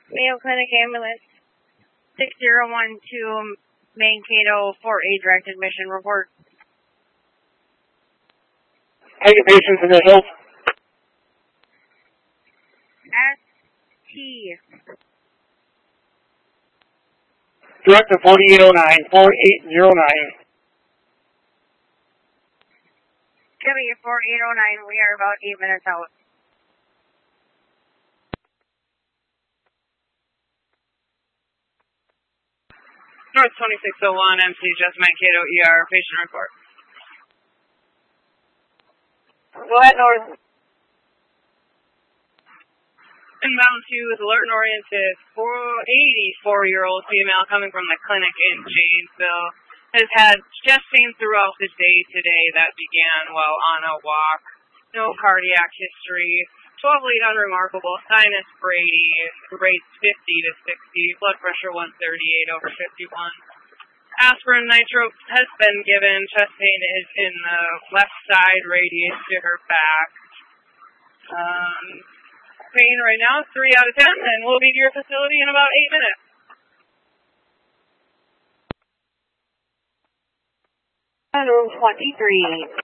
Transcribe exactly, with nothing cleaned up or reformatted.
Mayo Clinic ambulance six zero one two Mankato for a direct admission report. Take a patient's initials. S T. Director forty-eight oh nine, forty-eight oh nine. W forty-eight oh nine, we are about eight minutes out. North twenty-six oh one, M C Just Mankato, E R, patient report. Go ahead, North. Inbound two is alert and oriented, eighty-four-year-old female coming from the clinic in Janesville. Has had chest pain throughout the day today that began while on a walk. No cardiac history. twelve lead unremarkable. Sinus Brady. Rates fifty to sixty. Blood pressure one thirty-eight over fifty-one. Aspirin nitro has been given. Chest pain is in the left side, radius to her back. Um, pain right now is three out of ten, and we'll be to your facility in about eight minutes. Room twenty-three.